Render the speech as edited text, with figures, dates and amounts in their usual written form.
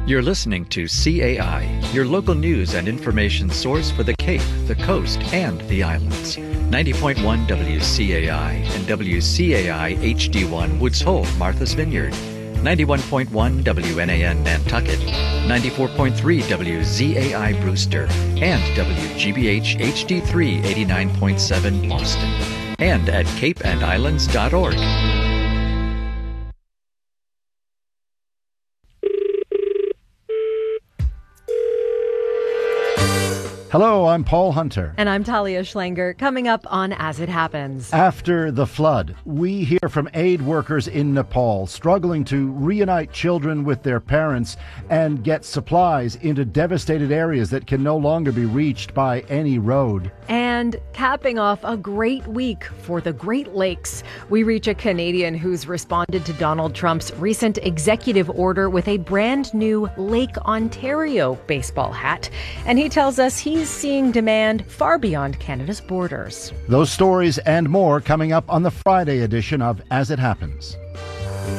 You're listening to CAI, your local news and information source for the Cape, the Coast, and the Islands. 90.1 WCAI and WCAI HD1 Woods Hole, Martha's Vineyard. 91.1 WNAN Nantucket. 94.3 WZAI Brewster. And WGBH HD3 89.7 Boston. And at capeandislands.org. Hello, I'm Paul Hunter. And I'm Talia Schlanger. Coming up on As It Happens. After the flood, we hear from aid workers in Nepal struggling to reunite children with their parents and get supplies into devastated areas that can no longer be reached by any road. And capping off a great week for the Great Lakes, we reach a Canadian who's responded to Donald Trump's recent executive order with a brand new Lake Ontario baseball hat. And he tells us he's seeing demand far beyond Canada's borders. Those stories and more coming up on the Friday edition of As It Happens.